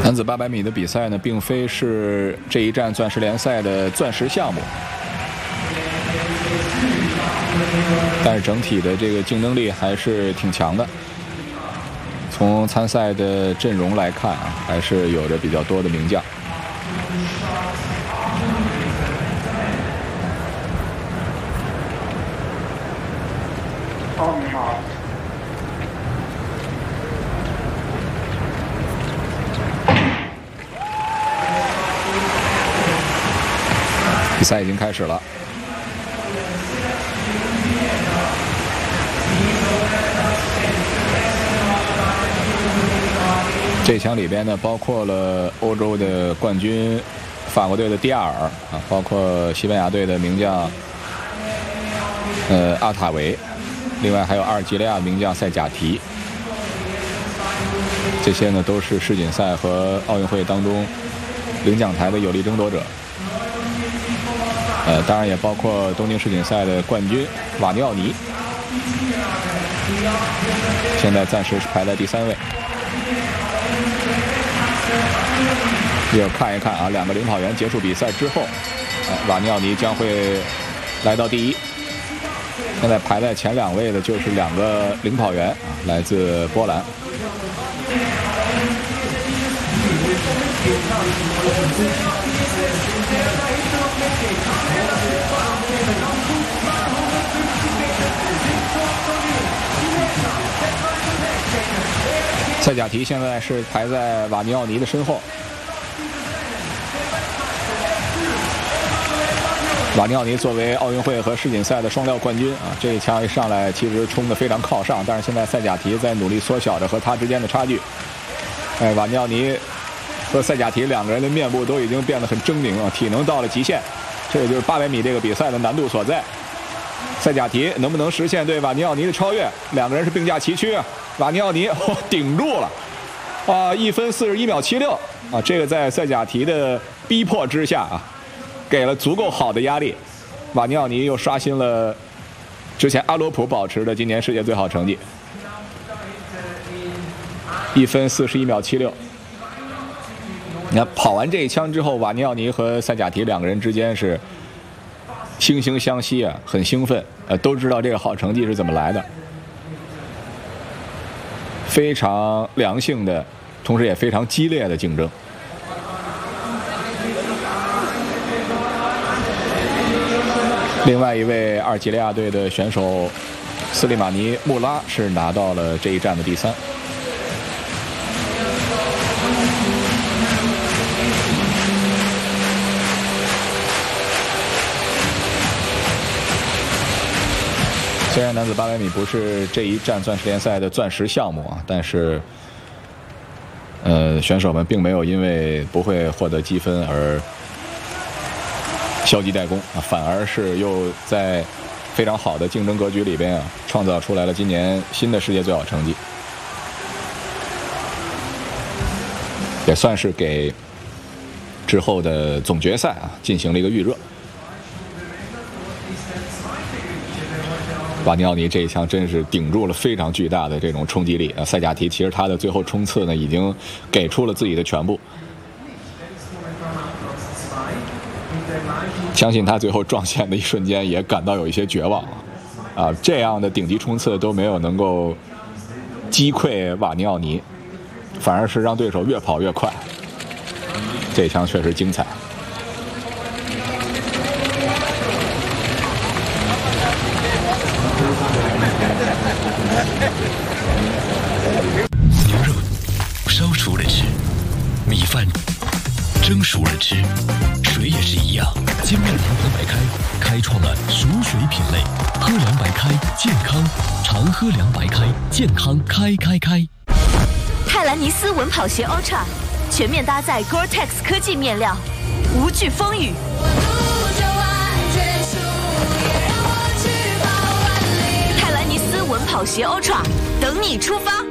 男子800米的比赛呢，并非是这一站钻石联赛的钻石项目，但是整体的这个竞争力还是挺强的。从参赛的阵容来看啊，还是有着比较多的名将。 你好。 比赛已经开始了。这枪里边呢，包括了欧洲的冠军法国队的迪亚尔啊，包括西班牙队的名将阿塔维，另外还有阿尔及利亚的名将塞贾提。这些呢都是世锦赛和奥运会当中领奖台的有力争夺者。当然也包括东京世锦赛的冠军瓦尼奥尼，现在暂时是排在第3位。一会儿看一看啊，2个领跑员结束比赛之后，瓦尼奥尼将会来到第1。现在排在前2位的就是2个领跑员啊，来自波兰。塞贾提现在是排在瓦尼奥尼的身后。瓦尼奥尼作为奥运会和世锦赛的双料冠军啊，这一枪一上来其实冲得非常靠上，但是现在塞贾提在努力缩小着和他之间的差距。瓦尼奥尼和塞贾提2个人的面部都已经变得很狰狞啊，体能到了极限，这也就是800米这个比赛的难度所在。塞贾提能不能实现对瓦尼奥尼的超越？2个人是并驾齐驱啊！瓦尼奥尼顶住了啊，1分41秒76啊！这个在塞贾提的逼迫之下啊，给了足够好的压力。瓦尼奥尼又刷新了之前阿罗普保持的今年世界最好成绩，1分41秒76。你看跑完这一枪之后，瓦尼奥尼和塞贾提2个人之间是惺惺相惜啊，很兴奋，都知道这个好成绩是怎么来的，非常良性的，同时也非常激烈的竞争。另外一位阿尔及利亚队的选手斯利马尼穆拉是拿到了这一站的第3。虽然男子800米不是这一站钻石联赛的钻石项目啊，但是选手们并没有因为不会获得积分而消极怠工啊，反而是又在非常好的竞争格局里边啊，创造出来了今年新的世界最好成绩，也算是给之后的总决赛啊进行了一个预热。瓦尼奥尼这一枪真是顶住了非常巨大的这种冲击力啊！塞贾提其实他的最后冲刺呢，已经给出了自己的全部，相信他最后撞线的一瞬间也感到有一些绝望啊！这样的顶级冲刺都没有能够击溃瓦尼奥尼，反而是让对手越跑越快。这一枪确实精彩。 牛肉烧熟了吃，米饭蒸熟了吃，水也是一样。精酿堂堂白开，开创了熟水品类，喝凉白开，健康，常喝凉白开，健康开。 泰兰尼斯稳跑鞋 Ultra 全面搭载 Gore-Tex 科技面料，无惧风雨。泰兰尼斯稳跑鞋 Ultra 等你出发。